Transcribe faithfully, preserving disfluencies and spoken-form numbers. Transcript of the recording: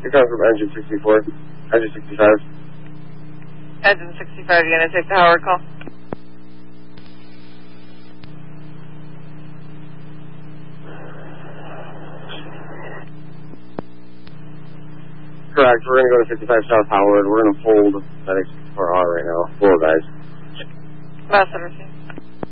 You're coming from engine sixty-four, engine sixty-five. Engine sixty-five, you gonna take the Howard call? Correct, we're gonna go to fifty-five South Howard. We're gonna hold that sixty-four R right now. Full guys. Master,